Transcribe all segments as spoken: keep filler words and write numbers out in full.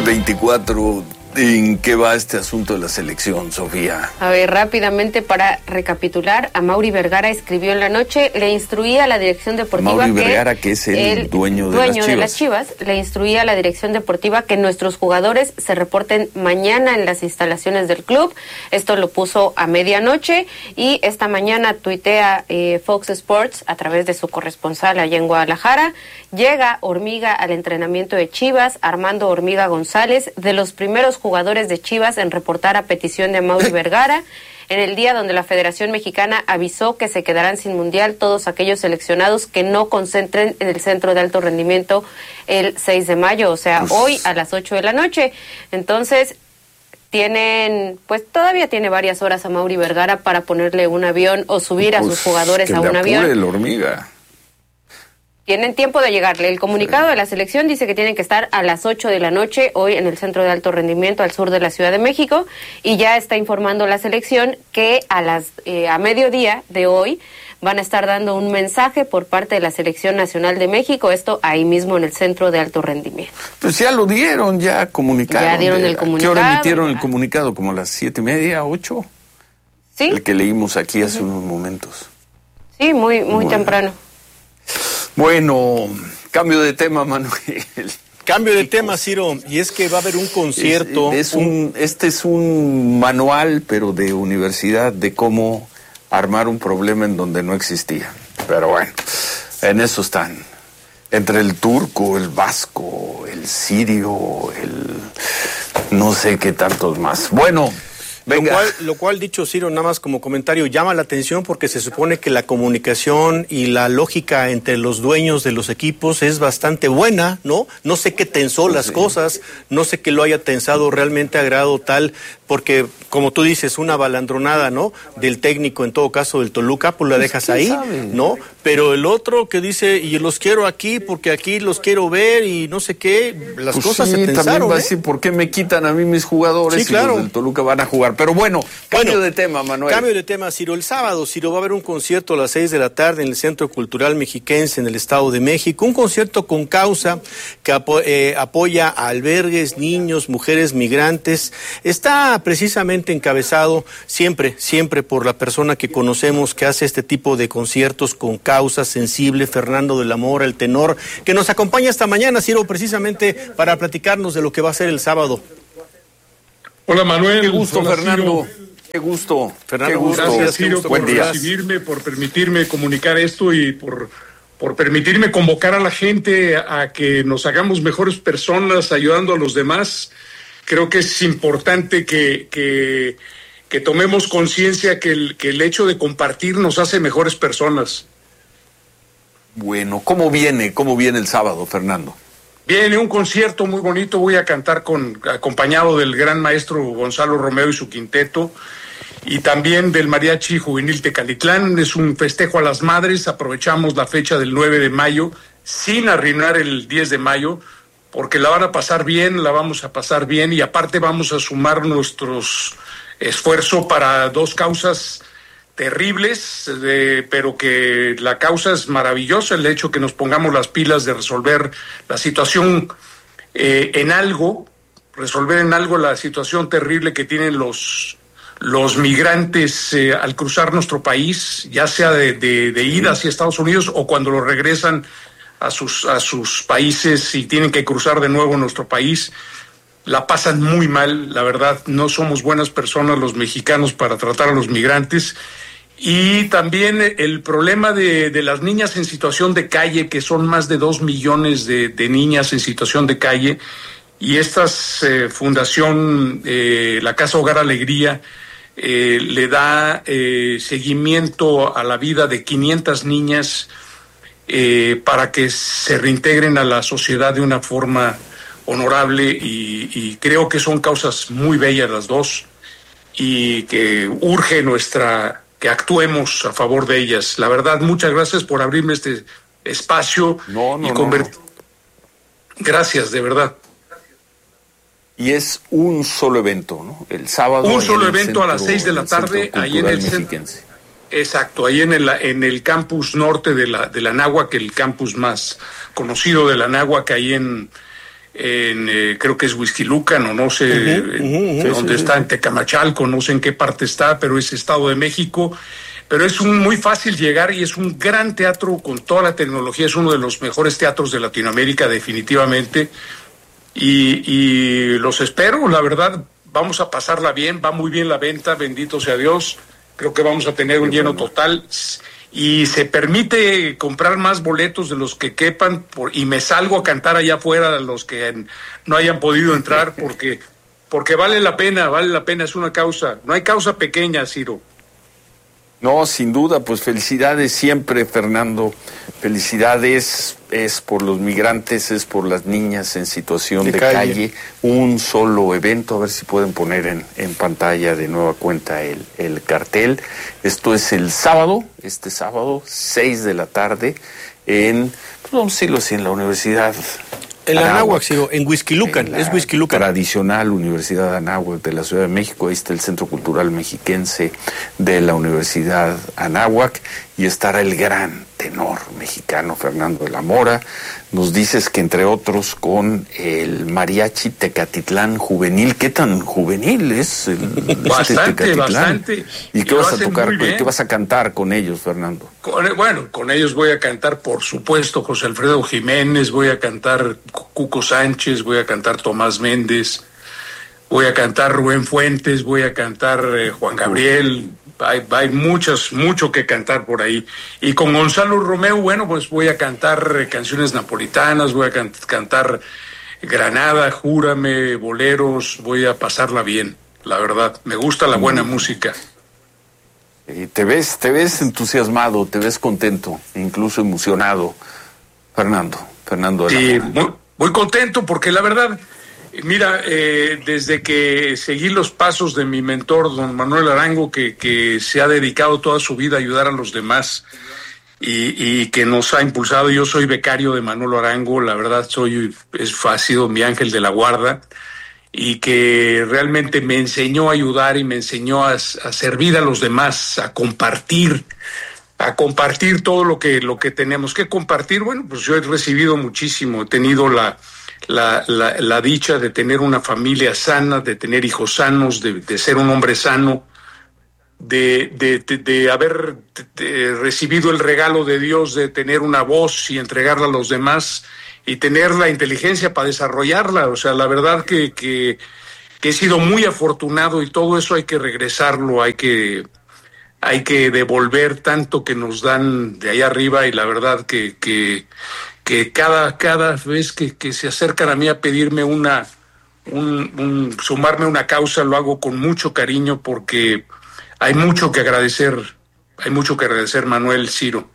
veinticuatro. ¿En qué va este asunto de la selección, Sofía? A ver, rápidamente para recapitular, Amaury Vergara escribió en la noche, le instruía a la dirección deportiva Amaury que... Vergara, que es el, el dueño, de, dueño las de las Chivas, le instruía a la dirección deportiva que nuestros jugadores se reporten mañana en las instalaciones del club. Esto lo puso a medianoche y esta mañana tuitea eh, Fox Sports a través de su corresponsal allá en Guadalajara. Llega Hormiga al entrenamiento de Chivas, Armando Hormiga González, de los primeros jugadores de Chivas en reportar a petición de Amaury Vergara, en el día donde la Federación Mexicana avisó que se quedarán sin mundial todos aquellos seleccionados que no concentren en el centro de alto rendimiento el seis de mayo, o sea, hoy a las ocho de la noche. Entonces, tienen, pues todavía tiene varias horas Amaury Vergara para ponerle un avión o subir a pues, sus jugadores a un avión. El Hormiga. Tienen tiempo de llegarle. El comunicado de la selección dice que tienen que estar a las ocho de la noche hoy en el Centro de Alto Rendimiento al sur de la Ciudad de México, y ya está informando la selección que a las eh, a mediodía de hoy van a estar dando un mensaje por parte de la Selección Nacional de México, esto ahí mismo en el Centro de Alto Rendimiento. Pues ya lo dieron, ya comunicaron. Ya dieron de, el comunicado. ¿Qué hora emitieron el comunicado? ¿Como a las siete y media, ocho? Sí. El que leímos aquí hace uh-huh. unos momentos. Sí, muy, muy bueno. temprano. Bueno, cambio de tema, Manuel. Cambio de tema, Ciro, y es que va a haber un concierto. Es, es un, este es un manual, pero de universidad, de cómo armar un problema en donde no existía. Pero bueno, en eso están. Entre el turco, el vasco, el sirio, el no sé qué tantos más. Bueno, venga. Lo cual, lo cual, dicho Ciro, nada más como comentario, llama la atención porque se supone que la comunicación y la lógica entre los dueños de los equipos es bastante buena, ¿no? No sé qué tensó las sí. cosas, no sé qué lo haya tensado realmente a grado tal, porque, como tú dices, una balandronada, ¿no? Del técnico, en todo caso, del Toluca, pues la dejas ahí, sabe? ¿no? Pero el otro que dice, y los quiero aquí porque aquí los quiero ver y no sé qué, las pues cosas sí, se tensaron, también va ¿eh? a decir, ¿por qué me quitan a mí mis jugadores sí, claro. y los del Toluca van a jugar? Pero bueno, cambio bueno, de tema, Manuel. Cambio de tema, Ciro. El sábado, Ciro, va a haber un concierto a las seis de la tarde en el Centro Cultural Mexiquense en el Estado de México. Un concierto con causa que apo eh, apoya a albergues, niños, mujeres migrantes. Está precisamente encabezado siempre, siempre por la persona que conocemos que hace este tipo de conciertos con causa sensible, Fernando de la Mora, el tenor, que nos acompaña esta mañana, Ciro, precisamente para platicarnos de lo que va a ser el sábado. Hola, Manuel. Qué gusto, Hola, Fernando. Ciro. Qué gusto. Fernando, qué gusto. Gracias, Ciro, por Buen día. recibirme, por permitirme comunicar esto y por, por permitirme convocar a la gente a que nos hagamos mejores personas ayudando a los demás. Creo que es importante que, que, que tomemos conciencia que el, que el hecho de compartir nos hace mejores personas. Bueno, ¿cómo viene? ¿Cómo viene el sábado, Fernando? Viene un concierto muy bonito, voy a cantar con acompañado del gran maestro Gonzalo Romeo y su quinteto, y también del Mariachi Juvenil Tecalitlán. Es un festejo a las madres, aprovechamos la fecha del nueve de mayo, sin arruinar el diez de mayo, porque la van a pasar bien, la vamos a pasar bien, y aparte vamos a sumar nuestros esfuerzos para dos causas terribles, de, pero que la causa es maravillosa, el hecho que nos pongamos las pilas de resolver la situación eh, en algo, resolver en algo la situación terrible que tienen los, los migrantes eh, al cruzar nuestro país, ya sea de, de, de ir hacia Estados Unidos o cuando lo regresan a sus, a sus países y tienen que cruzar de nuevo nuestro país. La pasan muy mal, la verdad, no somos buenas personas los mexicanos para tratar a los migrantes. Y también el problema de, de las niñas en situación de calle, que son más de dos millones de, de niñas en situación de calle, y esta eh, fundación, eh, la Casa Hogar Alegría, eh, le da eh, seguimiento a la vida de quinientas niñas eh, para que se reintegren a la sociedad de una forma honorable, y, y creo que son causas muy bellas las dos y que urge nuestra que actuemos a favor de ellas. La verdad, muchas gracias por abrirme este espacio. No, no, y convert... no, no. Gracias, de verdad. Y es un solo evento, ¿no? El sábado. Un solo evento a las seis de la tarde, ahí en el centro. Exacto, ahí en el, en el campus norte de la, de la Anáhuac, el campus más conocido de la Anáhuac, ahí en en eh, creo que es Huixquilucan o no sé uh-huh, uh-huh, dónde sí, está, sí. En Tecamachalco, no sé en qué parte está, pero es Estado de México. Pero es un, muy fácil llegar y es un gran teatro con toda la tecnología, es uno de los mejores teatros de Latinoamérica definitivamente. Y, y los espero, la verdad, vamos a pasarla bien, va muy bien la venta, bendito sea Dios, creo que vamos a tener un lleno total y se permite comprar más boletos de los que quepan por, y me salgo a cantar allá afuera a los que no hayan podido entrar porque, porque vale la pena, vale la pena, es una causa, no hay causa pequeña, Ciro. No, sin duda, pues felicidades siempre, Fernando. Felicidades es por los migrantes, es por las niñas en situación de, de calle. calle. Un solo evento, a ver si pueden poner en, en pantalla de nueva cuenta el, el cartel. Esto es el sábado, este sábado, seis de la tarde, en, pues vamos a decirlo así, en la Universidad En la Anáhuac, sí, en Huixquilucan, es Huixquilucan. Tradicional Universidad Anáhuac de la Ciudad de México, ahí está el Centro Cultural Mexiquense de la Universidad Anáhuac, y estará el gran tenor mexicano Fernando de la Mora. Nos dices que entre otros con el Mariachi Tecatitlán Juvenil. ¿Qué tan juvenil es el bastante, este bastante. ¿Y qué y vas a tocar, qué vas a cantar con ellos, Fernando? Con, bueno, con ellos voy a cantar, por supuesto, José Alfredo Jiménez, voy a cantar Cuco Sánchez, voy a cantar Tomás Méndez, voy a cantar Rubén Fuentes, voy a cantar eh, Juan Gabriel. Hay, hay muchas, mucho que cantar por ahí. Y con Gonzalo Romeo, bueno, pues voy a cantar eh, canciones napolitanas, voy a can- cantar Granada, Júrame, boleros, voy a pasarla bien, la verdad. Me gusta la buena mm. música. Y te ves, te ves entusiasmado, te ves contento, incluso emocionado, Fernando, Fernando. Sí, muy, muy contento porque la verdad... Mira, eh, desde que seguí los pasos de mi mentor, don Manuel Arango, que, que se ha dedicado toda su vida a ayudar a los demás y, y que nos ha impulsado, yo soy becario de Manuel Arango, la verdad soy, es, ha sido mi ángel de la guarda, y que realmente me enseñó a ayudar y me enseñó a, a servir a los demás, a compartir, a compartir todo lo que, lo que tenemos que compartir. Bueno, pues yo he recibido muchísimo, he tenido la... La, la, la dicha de tener una familia sana, de tener hijos sanos, de, de ser un hombre sano, de, de, de, de haber de recibido el regalo de Dios de tener una voz y entregarla a los demás y tener la inteligencia para desarrollarla. O sea, la verdad que, que, que he sido muy afortunado y todo eso hay que regresarlo, hay que, hay que devolver tanto que nos dan de ahí arriba y la verdad que... que que cada, cada vez que, que se acercan a mí a pedirme una, un, un, sumarme a una causa, lo hago con mucho cariño porque hay mucho que agradecer, hay mucho que agradecer, Manuel, Ciro.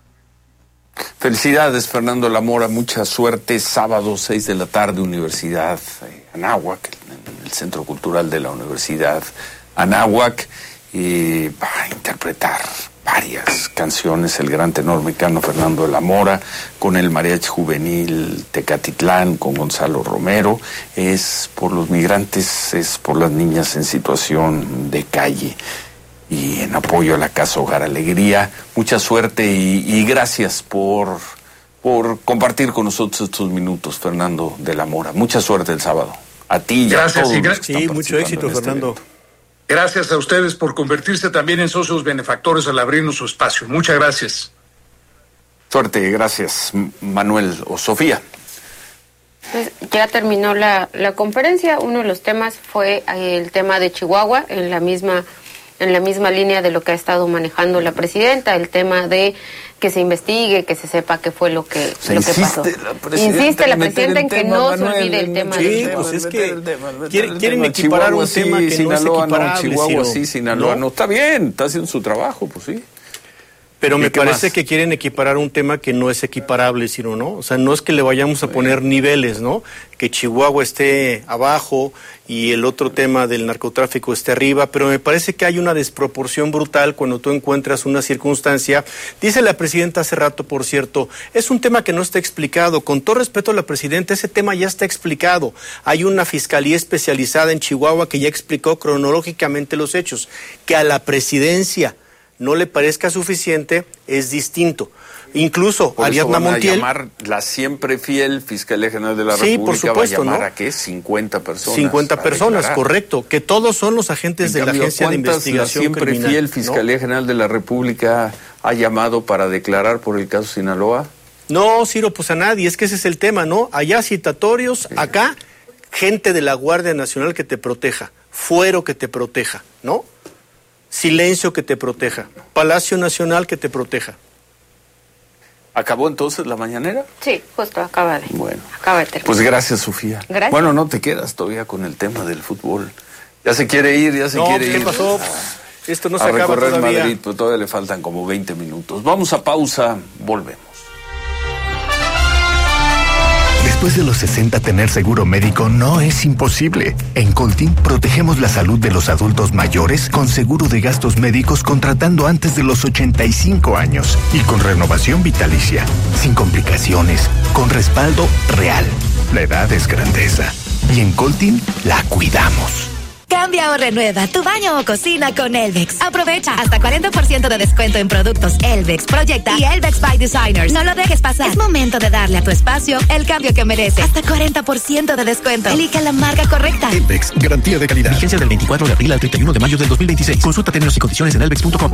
Felicidades, Fernando La Mora, mucha suerte, sábado, seis de la tarde, Universidad Anáhuac, en el Centro Cultural de la Universidad Anáhuac, y va a interpretar varias canciones, el gran tenor mexicano Fernando de la Mora, con el Mariachi Juvenil Tecatitlán, con Gonzalo Romero. Es por los migrantes, es por las niñas en situación de calle y en apoyo a la Casa Hogar Alegría. Mucha suerte y, y gracias por, por compartir con nosotros estos minutos, Fernando de la Mora. Mucha suerte el sábado. A ti y gracias, a todos. Y gra- los que sí, mucho éxito, este Fernando. evento. Gracias a ustedes por convertirse también en socios benefactores al abrirnos su espacio. Muchas gracias. Suerte, gracias, Manuel o Sofía. Pues ya terminó la, la conferencia. Uno de los temas fue el tema de Chihuahua, en la misma en la misma línea de lo que ha estado manejando la presidenta, el tema de que se investigue, que se sepa qué fue lo que, Se lo que pasó. La insiste la presidenta en que tema, no Manuel, se olvide el tema. Sí, de pues es que tema, quieren, quieren tema. equiparar Chihuahua, un tema sí, que Sinaloa, no es equiparable. no, Chihuahua Ciro. sí, Sinaloa ¿No? no. Está bien, está haciendo su trabajo, pues sí. Pero me qué parece más? que quieren equiparar un tema que no es equiparable, Ciro, ¿no? O sea, no es que le vayamos a poner niveles, ¿no? Que Chihuahua esté abajo y el otro tema del narcotráfico esté arriba, pero me parece que hay una desproporción brutal cuando tú encuentras una circunstancia. Dice la presidenta hace rato, por cierto, es un tema que no está explicado. Con todo respeto a la presidenta, ese tema ya está explicado. Hay una fiscalía especializada en Chihuahua que ya explicó cronológicamente los hechos. Que a la presidencia no le parezca suficiente es distinto. Incluso Por Ariadna eso van Montiel. a llamar la siempre fiel Fiscalía General de la Sí, República, por supuesto, va a llamar ¿no? a ¿qué? cincuenta personas. cincuenta personas, declarar. correcto. Que todos son los agentes En de la cambio, Agencia de ¿cuántas Investigación la siempre Criminal? fiel Fiscalía ¿No? General de la República ha llamado para declarar por el caso Sinaloa? No, Ciro, pues a nadie. Es que ese es el tema, ¿no? Allá citatorios, sí. Acá gente de la Guardia Nacional que te proteja, fuero que te proteja, ¿no? Silencio que te proteja, Palacio Nacional que te proteja. ¿Acabó entonces la mañanera? Sí, justo, acaba de, bueno, acaba de terminar. Pues gracias, Sofía. Gracias. Bueno, no te quedas todavía con el tema del fútbol. Ya se quiere ir, ya se no, quiere ¿qué ir. ¿Qué pasó? Esto no se a acaba recorrer todavía. Madrid, pero todavía le faltan como veinte minutos. Vamos a pausa, volvemos. Después de los sesenta, tener seguro médico no es imposible. En Coltin protegemos la salud de los adultos mayores con seguro de gastos médicos contratando antes de los ochenta y cinco años y con renovación vitalicia, sin complicaciones, con respaldo real. La edad es grandeza y en Coltin la cuidamos. Cambia o renueva tu baño o cocina con Elvex. Aprovecha hasta cuarenta por ciento de descuento en productos Elvex, Proyecta y Elvex by Designers. No lo dejes pasar. Es momento de darle a tu espacio el cambio que merece. Hasta cuarenta por ciento de descuento. Elige la marca correcta. Elvex, garantía de calidad. Vigencia del veinticuatro de abril al treinta y uno de mayo del dos mil veintiséis. Consulta términos y condiciones en elvex punto com.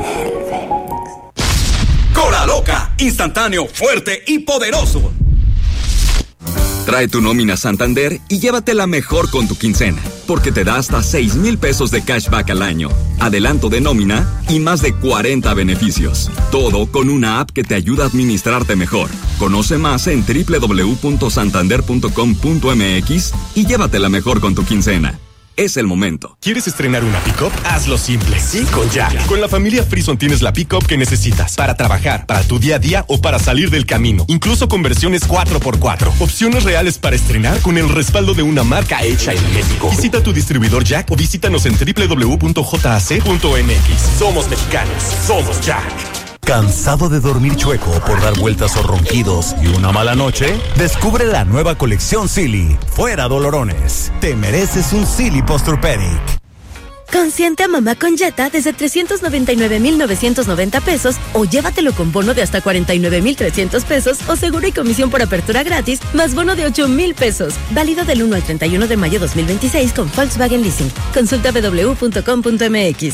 Cola Loca, instantáneo, fuerte y poderoso. Trae tu nómina Santander y llévatela mejor con tu quincena, porque te da hasta seis mil pesos de cashback al año, adelanto de nómina y más de cuarenta beneficios. Todo con una app que te ayuda a administrarte mejor. Conoce más en doble u doble u doble u punto santander punto com punto m x y llévatela mejor con tu quincena. Es el momento. ¿Quieres estrenar una pick-up? Hazlo simple. Sí, con Jack. Con la familia Frison tienes la pick-up que necesitas para trabajar, para tu día a día o para salir del camino. Incluso con versiones cuatro por cuatro. Opciones reales para estrenar con el respaldo de una marca hecha en México. Visita tu distribuidor Jack o visítanos en doble u doble u doble u punto j a c punto m x. Somos mexicanos. Somos Jack. ¿Cansado de dormir chueco por dar vueltas o ronquidos y una mala noche? Descubre la nueva colección Silly. Fuera dolorones. Te mereces un Silly Posturepedic. Consiente a mamá con Jetta desde trescientos noventa y nueve mil novecientos noventa pesos o llévatelo con bono de hasta cuarenta y nueve mil trescientos pesos o seguro y comisión por apertura gratis más bono de ocho mil pesos. Válido del uno al treinta y uno de mayo dos mil veintiséis con Volkswagen Leasing. Consulta w w w punto com punto m x.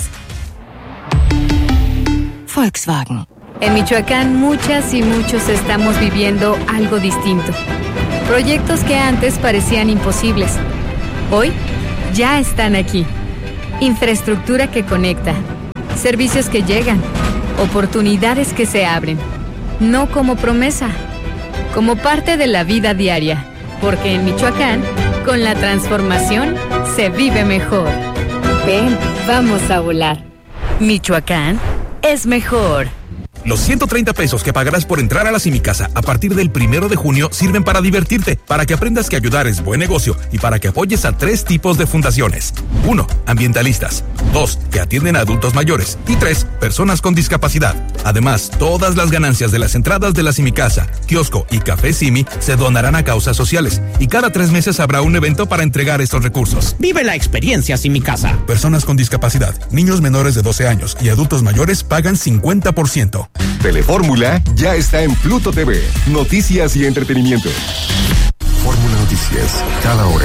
Volkswagen. En Michoacán, muchas y muchos estamos viviendo algo distinto. Proyectos que antes parecían imposibles, hoy ya están aquí. Infraestructura que conecta, servicios que llegan, oportunidades que se abren. No como promesa, como parte de la vida diaria. Porque en Michoacán, con la transformación, se vive mejor. Ven, vamos a volar. Michoacán es mejor. Los ciento treinta pesos que pagarás por entrar a la Simicasa a partir del primero de junio sirven para divertirte, para que aprendas que ayudar es buen negocio y para que apoyes a tres tipos de fundaciones. Uno, ambientalistas. Dos, que atienden a adultos mayores. Y tres, personas con discapacidad. Además, todas las ganancias de las entradas de la Simicasa, kiosco y café Simi se donarán a causas sociales. Y cada tres meses habrá un evento para entregar estos recursos. Vive la experiencia Simicasa. Personas con discapacidad, niños menores de doce años y adultos mayores pagan cincuenta por ciento. Telefórmula ya está en Pluto T V. Noticias y entretenimiento. Fórmula Noticias, cada hora.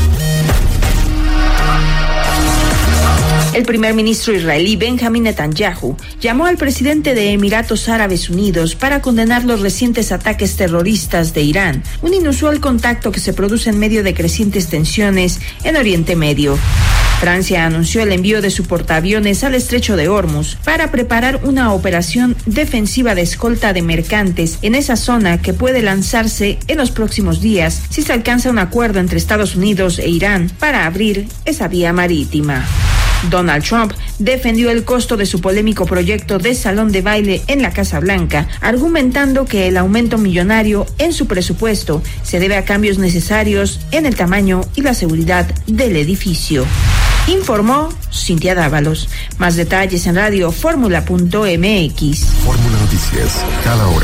El primer ministro israelí Benjamin Netanyahu llamó al presidente de Emiratos Árabes Unidos para condenar los recientes ataques terroristas de Irán, un inusual contacto que se produce en medio de crecientes tensiones en Oriente Medio. Francia anunció el envío de su portaaviones al estrecho de Hormuz para preparar una operación defensiva de escolta de mercantes en esa zona que puede lanzarse en los próximos días si se alcanza un acuerdo entre Estados Unidos e Irán para abrir esa vía marítima. Donald Trump defendió el costo de su polémico proyecto de salón de baile en la Casa Blanca, argumentando que el aumento millonario en su presupuesto se debe a cambios necesarios en el tamaño y la seguridad del edificio. Informó Cintia Dávalos. Más detalles en radio fórmula punto m x. Fórmula Noticias, cada hora.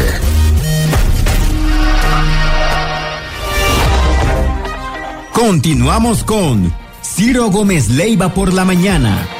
Continuamos con Ciro Gómez Leiva por la mañana.